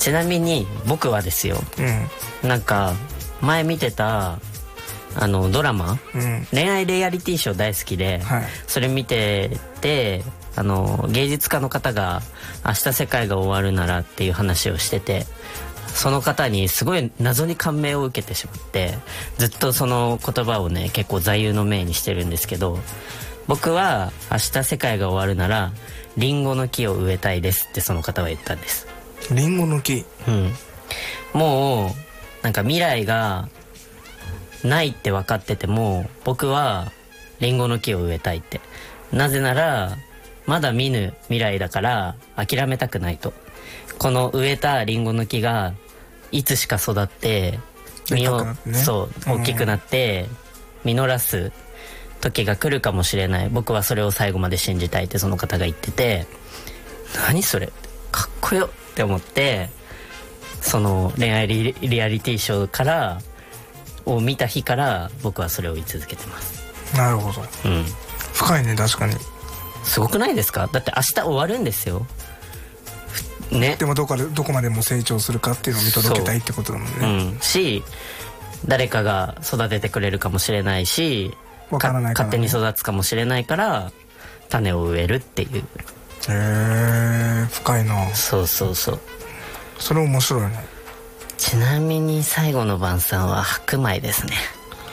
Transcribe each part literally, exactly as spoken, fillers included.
ちなみに僕はですよ、うん、なんか前見てたあのドラマ、うん、恋愛リアリティショー大好きで、はい、それ見てて、あの芸術家の方が明日世界が終わるならっていう話をしてて、その方にすごい謎に感銘を受けてしまって、ずっとその言葉をね結構座右の銘にしてるんですけど、僕は明日世界が終わるならリンゴの木を植えたいですってその方は言ったんです。 リンゴの木、 うん、もうなんか未来がないって分かってても僕はリンゴの木を植えたいって、なぜならまだ見ぬ未来だから諦めたくないと。この植えたリンゴの木がいつしか育って実を、ね、そう大きくなって実らす時が来るかもしれない、僕はそれを最後まで信じたいってその方が言ってて、何それかっこよって思って、その恋愛 リ, リアリティショーからを見た日から僕はそれを言い続けてます。 なるほど、うん、深いね。確かにすごくないですか？だって明日終わるんですよ、ね、 でもどこでどこまでも成長するかっていうのを見届けたいってことだもんね、 うん、し誰かが育ててくれるかもしれないし、 わからないからね、 勝手に育つかもしれないから種を植えるっていう。へえ、深いな。 そうそうそう、 それ面白いね。 ちなみに最後の晩餐は白米ですね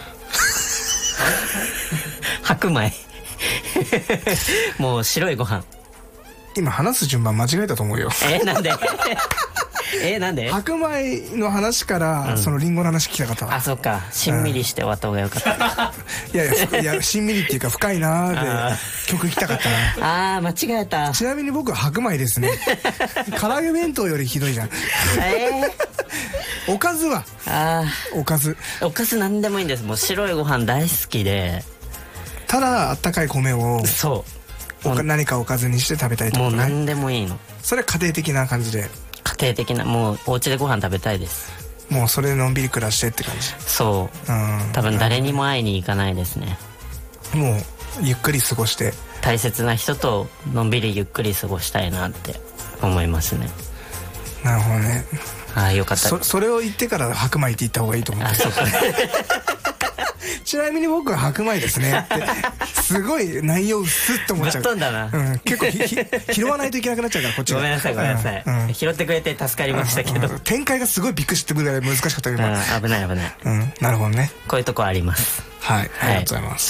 白米もう白いご飯。 今話す順番間違えたと思うよ。 えなんでえなんで白米の話から、うん、そのリンゴの話聞きたかったわ。 あ、そっか、しんみりして終わった方がよかった、 うん、いやいやいや、しんみりっていうか深いなーで曲行きたかったな。あー間違えた。 ちなみに僕は白米ですね唐揚げ弁当よりひどいじゃんえー、おかずはあおかずおかずなんでもいいんです。もう白いご飯大好きで、 ただあったかい米をそう何かおかずにして食べたいってことね。 もう何でもいいの。 それは家庭的な感じで。 家庭的な、もうお家でご飯食べたいです。 もうそれでのんびり暮らしてって感じ。 そう、うん、多分誰にも会いに行かないですね。 もうゆっくり過ごして大切な人とのんびりゆっくり過ごしたいなって思いますね。 なるほどね。 ああよかった。 そ, それを言ってから白米って言った方がいいと思う。あ、そうかちなみに僕は白米ですねってすごい内容薄っと思っちゃう。 ぶっ飛んだな、 うん、結構ひひ拾わないといけなくなっちゃうからこっちが。 ごめんなさいごめんなさい、うんうん、拾ってくれて助かりましたけど、うんうん、 展開がすごいびっくりしてくるぐらい難しかったけど、 危ない危ない、 うん、なるほどね。 こういうとこあります。 はい、ありがとうございます、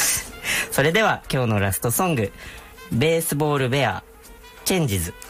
はい、それでは今日のラストソング、ベースボールベアチェンジズ。